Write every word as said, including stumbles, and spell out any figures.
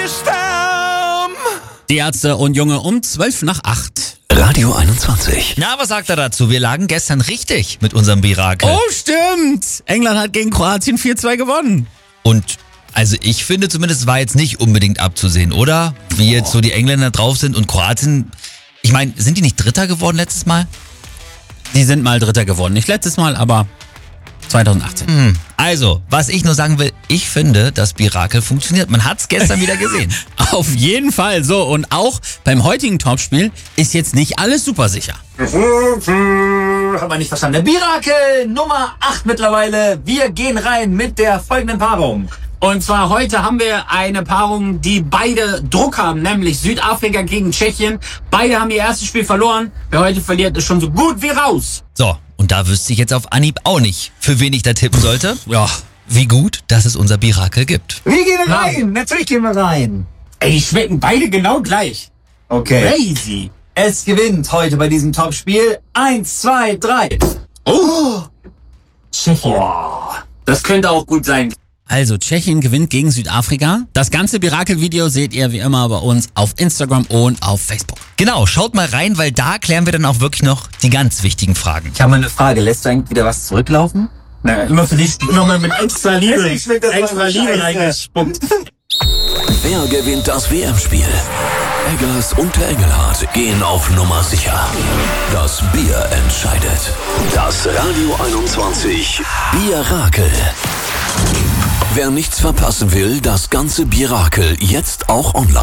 system. Die Ärzte und Junge um zwölf nach acht. Radio einundzwanzig. Na, was sagt er dazu? Wir lagen gestern richtig mit unserem Mirakel. Oh, stimmt. England hat gegen Kroatien vier zwei gewonnen. Und also ich finde zumindest, war jetzt nicht unbedingt abzusehen, oder? Wie jetzt so die Engländer drauf sind und Kroatien. Ich meine, sind die nicht Dritter geworden letztes Mal? Die sind mal Dritter geworden. Nicht letztes Mal, aber zwanzig achtzehn. Hm. Also, was ich nur sagen will, ich finde, das Mirakel funktioniert. Man hat's gestern wieder gesehen. Auf jeden Fall. So, und auch beim heutigen Topspiel ist jetzt nicht alles super sicher. Hat man nicht verstanden. Der Mirakel Nummer acht mittlerweile. Wir gehen rein mit der folgenden Paarung. Und zwar heute haben wir eine Paarung, die beide Druck haben, nämlich Südafrika gegen Tschechien. Beide haben ihr erstes Spiel verloren. Wer heute verliert, ist schon so gut wie raus. So, und da wüsste ich jetzt auf Anhieb auch nicht, für wen ich da tippen sollte. Ja, Wie gut, dass es unser Mirakel gibt. Wir gehen rein. Natürlich gehen wir rein. ey, die schmecken beide genau gleich. Okay. Crazy. Es gewinnt heute bei diesem Topspiel. Eins, zwei, drei. Oh, Tschechien. das könnte auch gut sein. Also, Tschechien gewinnt gegen Südafrika. Das ganze Mirakel-Video seht ihr wie immer bei uns auf Instagram und auf Facebook. Genau, schaut mal rein, weil da klären wir dann auch wirklich noch die ganz wichtigen Fragen. Ich habe mal eine Frage. Lässt du eigentlich wieder was zurücklaufen? Na, immer für dich nochmal mit extra Liebe, extra Liebe reingespuckt. Wer gewinnt das W M-Spiel? Eggers und der Engelhardt gehen auf Nummer sicher. Das Bier entscheidet. Das Radio einundzwanzig Bierrakel. Wer nichts verpassen will, das ganze Bierrakel jetzt auch online.